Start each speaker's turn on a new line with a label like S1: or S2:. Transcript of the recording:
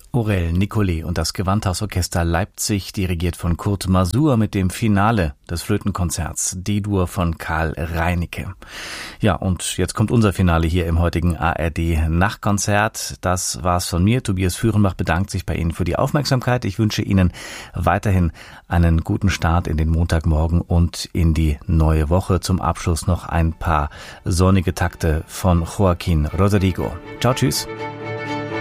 S1: Aurel Nicolai und das Gewandhausorchester Leipzig, dirigiert von Kurt Masur mit dem Finale des Flötenkonzerts D-Dur von Karl Reinicke. Ja, und jetzt kommt unser Finale hier im heutigen ARD Nachtkonzert. Das war's von mir. Tobias Führenbach bedankt sich bei Ihnen für die Aufmerksamkeit. Ich wünsche Ihnen weiterhin einen guten Start in den Montagmorgen und in die neue Woche. Zum Abschluss noch ein paar sonnige Takte von Joaquín Rodrigo. Ciao, tschüss.